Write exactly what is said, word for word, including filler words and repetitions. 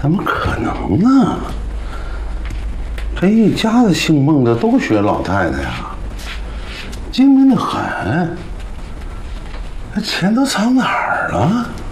怎么可能呢？这一家子姓孟的都学老太太呀，精明的很。那钱都藏哪儿了？